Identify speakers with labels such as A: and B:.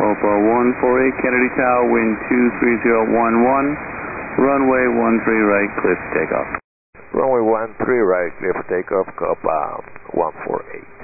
A: Copa 148 Kennedy Tower, wind 23011, runway 13 right, clear for takeoff.
B: Runway 13 right, clear for takeoff, Copa 148.